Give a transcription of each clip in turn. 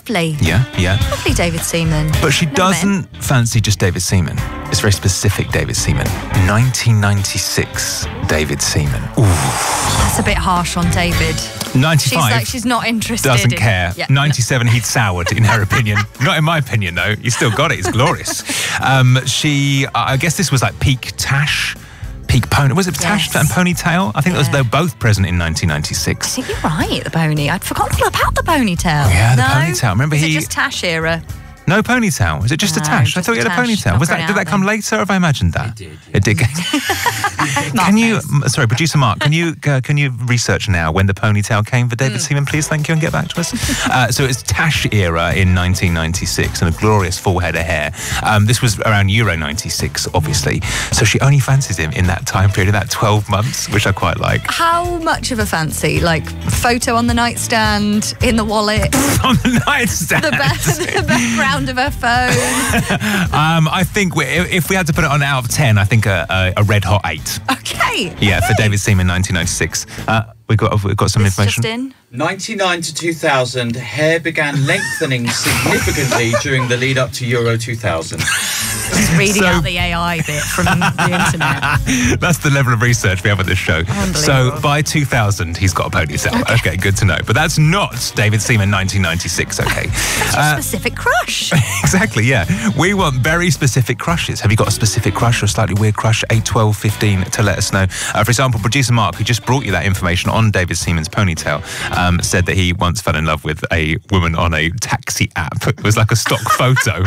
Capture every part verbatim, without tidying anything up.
lovely. Yeah, yeah. Lovely David Seaman. But she Never doesn't met him. fancy just David Seaman. It's very specific David Seaman. nineteen ninety-six David Seaman. Ooh. That's a bit harsh on David. ninety-five. She's like, she's not interested. Doesn't in, care. Yeah, ninety-seven, he'd soured, in her opinion. Not in my opinion, though. You still got it. It's glorious. Um, she, I guess this was like peak Tash, peak Pony. Was it Tash Yes. and Ponytail? I think Yeah. it was, they were both present in nineteen ninety-six. I think you're right, the pony. I'd forgotten all about the ponytail. Yeah, the no? ponytail. Remember Is he- it just Tash era? No ponytail. Was it just No, a Tash? I just thought a you had a Tash. ponytail. Not Was going that? Did out that come then. later, or have I imagined that? It did. It did. Mark Can you? knows. m- Sorry, producer Mark. Can you? Uh, can you research now when the ponytail came for Hmm. David Seaman, please? Thank you, and get back to us. uh, so it's Tash era in nineteen ninety-six, and a glorious full head of hair. Um, this was around Euro ninety-six, obviously. So she only fancies him in that time period, in that twelve months, which I quite like. How much of a fancy? Like, photo on the nightstand, in the wallet, On the nightstand. the, back, the background of her phone. um, I think we, if we had to put it on out of ten, I think a, a, a red hot eight. Okay. Yeah, for okay. David Seaman, nineteen ninety-six. Uh, we got we got some It's information. just in. ninety-nine to two thousand, hair began lengthening significantly during the lead up to Euro two thousand. Just reading So- out the A I bit from the internet. That's the level of research we have on this show. So Unbelievable. by two thousand, he's got a ponytail. Okay. okay, good to know. But that's not David Seaman, nineteen ninety-six. Okay. That's Uh, your specific crush. exactly, yeah. We want very specific crushes. Have you got a specific crush or a slightly weird crush? eight twelve fifteen to let us know. Uh, for example, producer Mark, who just brought you that information on David Seaman's ponytail, um, said that he once fell in love with a woman on a taxi app. It was like a stock photo.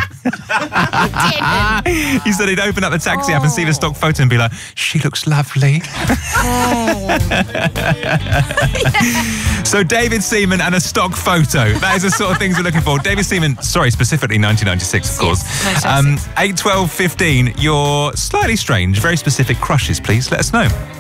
He said he'd open up the taxi app and see the stock photo and be like, she looks lovely. So David Seaman and a stock photo. That is the sort of things we're looking for. David Seaman, sorry, specifically nineteen ninety-six, of course. Yes, Um, eight twelve fifteen, your slightly strange, very specific crushes, please let us know.